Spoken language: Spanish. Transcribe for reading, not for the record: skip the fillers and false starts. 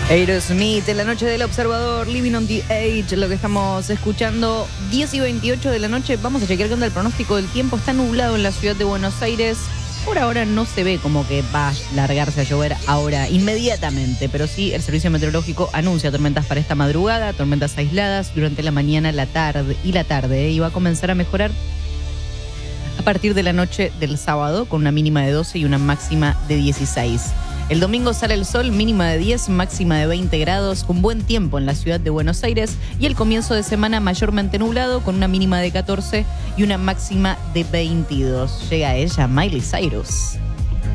Aerosmith, en la noche del observador, Living on the Edge, lo que estamos escuchando, 10:28 de la noche. Vamos a chequear qué onda el pronóstico del tiempo. Está nublado en la ciudad de Buenos Aires. Por ahora no se ve como que va a largarse a llover ahora inmediatamente, pero sí el servicio meteorológico anuncia tormentas para esta madrugada, tormentas aisladas durante la mañana, la tarde y va a comenzar a mejorar a partir de la noche del sábado con una mínima de 12 y una máxima de 16. El domingo sale el sol, mínima de 10, máxima de 20 grados, con buen tiempo en la ciudad de Buenos Aires, y el comienzo de semana mayormente nublado, con una mínima de 14 y una máxima de 22. Llega ella, Miley Cyrus.